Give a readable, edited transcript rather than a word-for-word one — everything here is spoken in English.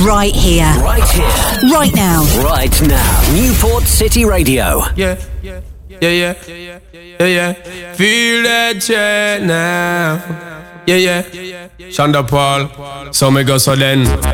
Right here. Right here. Right now. Right now. Newport City Radio. Yeah. Feel that jet now. Yeah. Shonda Paul. So me go so then.